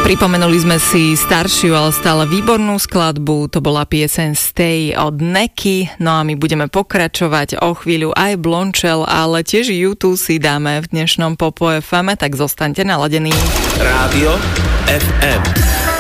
Pripomenuli sme si staršiu, ale stále výbornú skladbu. To bola pieseň Stay od Neky. No a my budeme pokračovať o chvíľu aj Blončel, ale tiež YouTube si dáme v dnešnom Popo FM, tak zostaňte naladení. Rádio FM.